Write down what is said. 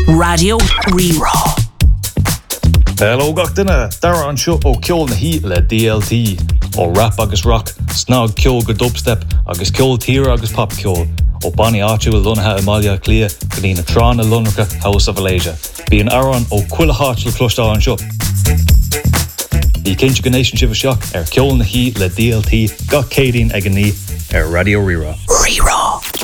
Radio Rerá. Hello gachtainna, dara an seo ó ceol na hí le DLT, ó rap agus rock, snog ceol go dubstep, agus ceol tíre agus pop ceol, ó Bonnie áitiú lunathe Amalia Clia, go dtí na trán na lunracha House of Alasia. Bí an aran ó cuila háit le clostá an seo. Bhí cinse go nation sibh seach ceol na hí le DLT, gach cédín ag an ní Radio Rerá. Rerá.